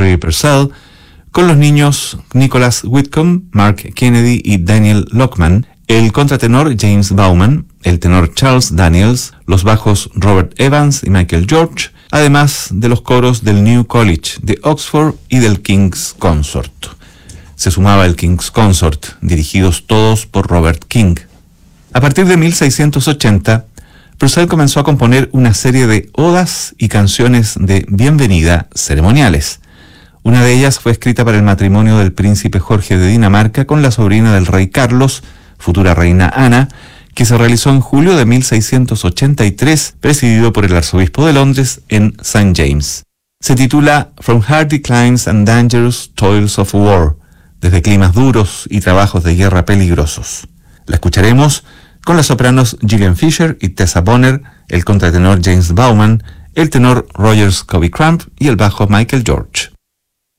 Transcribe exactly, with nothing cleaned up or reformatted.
Henry Purcell, con los niños Nicholas Whitcomb, Mark Kennedy y Daniel Lockman, el contratenor James Bauman, el tenor Charles Daniels, los bajos Robert Evans y Michael George, además de los coros del New College de Oxford y del King's Consort. Se sumaba el King's Consort, dirigidos todos por Robert King. A partir de mil seiscientos ochenta, Purcell comenzó a componer una serie de odas y canciones de bienvenida ceremoniales. Una de ellas fue escrita para el matrimonio del príncipe Jorge de Dinamarca con la sobrina del rey Carlos, futura reina Ana, que se realizó en julio de mil seiscientos ochenta y tres, presidido por el arzobispo de Londres en Saint James. Se titula From Hard Declines and Dangerous Toils of War, desde climas duros y trabajos de guerra peligrosos. La escucharemos con las sopranos Gillian Fisher y Tessa Bonner, el contratenor James Bauman, el tenor Roger Scobie Crump y el bajo Michael George.